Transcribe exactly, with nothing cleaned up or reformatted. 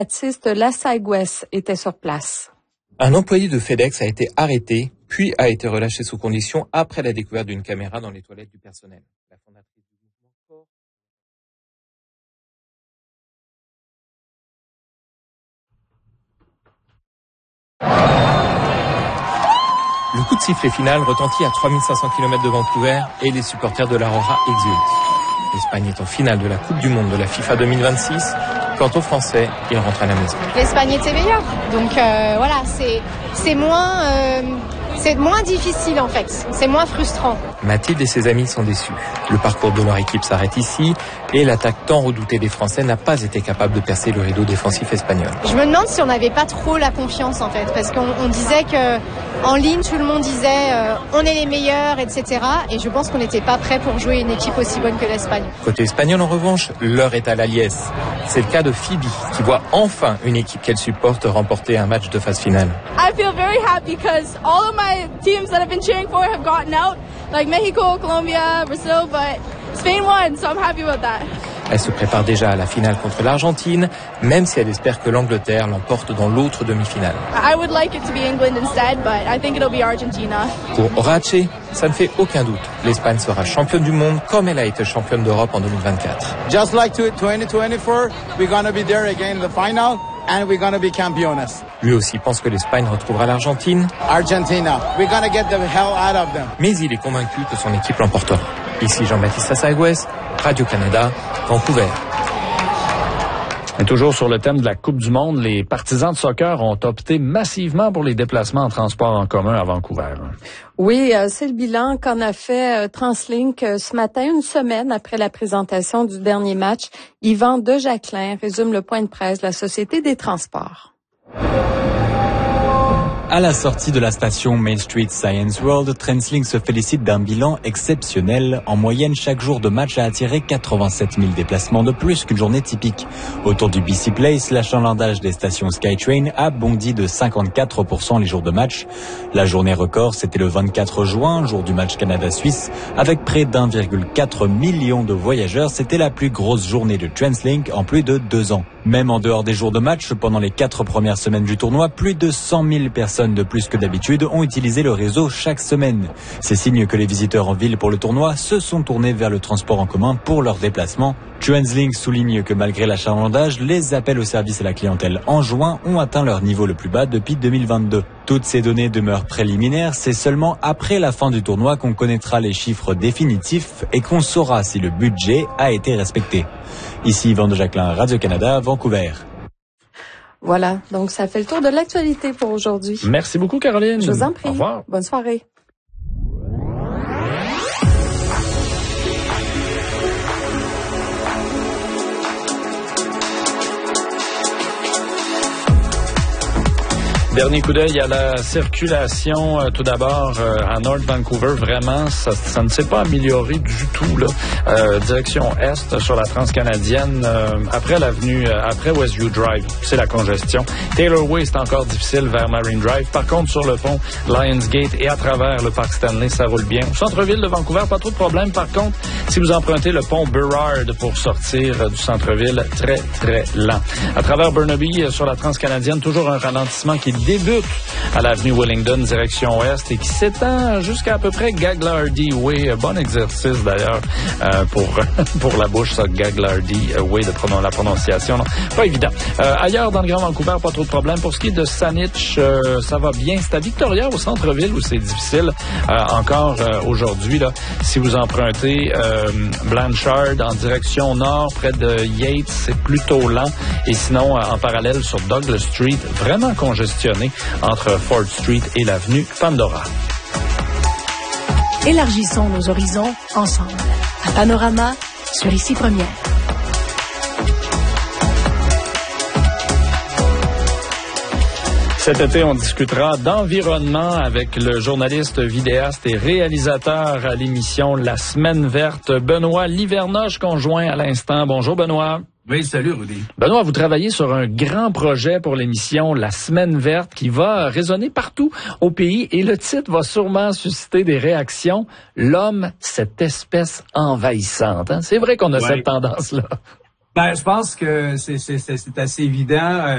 Baptiste Lassaigües était sur place. Un employé de FedEx a été arrêté, puis a été relâché sous condition après la découverte d'une caméra dans les toilettes du personnel. La fondatrice du mouvement Sport... Le coup de sifflet final retentit à trois mille cinq cents kilomètres de Vancouver et les supporters de l'Aurora exultent. L'Espagne est en finale de la Coupe du Monde de la FIFA deux mille vingt-six. Quant aux Français, ils rentrent à la maison. L'Espagne était meilleure, donc euh, voilà, c'est c'est moins euh, c'est moins difficile en fait, c'est moins frustrant. Mathilde et ses amis sont déçus. Le parcours de leur équipe s'arrête ici et l'attaque tant redoutée des Français n'a pas été capable de percer le rideau défensif espagnol. Je me demande si on n'avait pas trop la confiance en fait, parce qu'on on disait que en ligne tout le monde disait euh, on est les meilleurs, et cetera. Et je pense qu'on n'était pas prêt pour jouer une équipe aussi bonne que l'Espagne. Côté espagnol en revanche, l'heure est à la liesse. C'est le cas de Phoebe qui voit enfin une équipe qu'elle supporte remporter un match de phase finale. I feel very happy because all of my teams that I've been cheering for have gotten out, like Mexico, Colombia, Brazil, but Spain won, so I'm happy about that. Elle se prépare déjà à la finale contre l'Argentine, même si elle espère que l'Angleterre l'emporte dans l'autre demi-finale. I would like it to be England instead, but I think it'll be Argentina. Pour Horace, ça ne fait aucun doute. L'Espagne sera championne du monde comme elle a été championne d'Europe en deux mille vingt-quatre. Just like twenty twenty-four, we're going to be there again in the final and we're going to be campeones. Lui aussi pense que l'Espagne retrouvera l'Argentine. Argentina, we're going to get the hell out of them. Mais il est convaincu que son équipe l'emportera. Ici Jean-Baptiste Lassaigües, Radio-Canada, Vancouver. Et toujours sur le thème de la Coupe du Monde, les partisans de soccer ont opté massivement pour les déplacements en transport en commun à Vancouver. Oui, c'est le bilan qu'en a fait Translink ce matin, une semaine après la présentation du dernier match. Yvan Dejaclin résume le point de presse de la Société des transports. À la sortie de la station Main Street Science World, Translink se félicite d'un bilan exceptionnel. En moyenne, chaque jour de match a attiré quatre-vingt-sept mille déplacements de plus qu'une journée typique. Autour du B C Place, l'achalandage des stations SkyTrain a bondi de cinquante-quatre pour cent les jours de match. La journée record, c'était le vingt-quatre juin, jour du match Canada-Suisse, avec près d'un virgule quatre million de voyageurs. C'était la plus grosse journée de Translink en plus de deux ans. Même en dehors des jours de match, pendant les quatre premières semaines du tournoi, plus de cent mille personnes de plus que d'habitude ont utilisé le réseau chaque semaine. C'est signe que les visiteurs en ville pour le tournoi se sont tournés vers le transport en commun pour leurs déplacements. Translink souligne que malgré l'achalandage, les appels au service à la clientèle en juin ont atteint leur niveau le plus bas depuis deux mille vingt-deux. Toutes ces données demeurent préliminaires, c'est seulement après la fin du tournoi qu'on connaîtra les chiffres définitifs et qu'on saura si le budget a été respecté. Ici Yvan Dejaclin, Radio-Canada, Vancouver. Voilà, donc ça fait le tour de l'actualité pour aujourd'hui. Merci beaucoup, Caroline. Je vous en prie. Au revoir. Bonne soirée. Dernier coup d'œil à la circulation. Euh, tout d'abord, euh, à North Vancouver, vraiment, ça, ça ne s'est pas amélioré du tout, là. Euh, direction Est, sur la transcanadienne, euh, après l'avenue, euh, après Westview Drive, c'est la congestion. Taylor Way, c'est encore difficile vers Marine Drive. Par contre, sur le pont Lionsgate et à travers le parc Stanley, ça roule bien. Au centre-ville de Vancouver, pas trop de problème. Par contre, si vous empruntez le pont Burrard pour sortir euh, du centre-ville, très, très lent. À travers Burnaby, euh, sur la transcanadienne, toujours un ralentissement qui débute à l'avenue Wellington, direction ouest, et qui s'étend jusqu'à à peu près Gaglardy Way. Bon exercice d'ailleurs euh, pour pour la bouche, ça, Gaglardy Way, de pronon- la prononciation. Non, pas évident. Euh, ailleurs dans le Grand Vancouver, pas trop de problème. Pour ce qui est de Saanich, euh, ça va bien. C'est à Victoria, au centre-ville, où c'est difficile euh, encore euh, aujourd'hui. Là, si vous empruntez euh, Blanchard en direction nord, près de Yates, c'est plutôt lent. Et sinon, euh, en parallèle sur Douglas Street, vraiment congestionné entre Ford Street et l'avenue Pandora. Élargissons nos horizons ensemble. À Panorama, sur Ici Première. Cet été, on discutera d'environnement avec le journaliste, vidéaste et réalisateur à l'émission La Semaine Verte, Benoît Livernoche, conjoint à l'instant. Bonjour, Benoît. Oui, salut Rudy. Benoît, vous travaillez sur un grand projet pour l'émission La Semaine Verte qui va résonner partout au pays et le titre va sûrement susciter des réactions. L'homme, cette espèce envahissante. Hein? C'est vrai qu'on a ouais. cette tendance-là. Ben, je pense que c'est, c'est, c'est, c'est assez évident.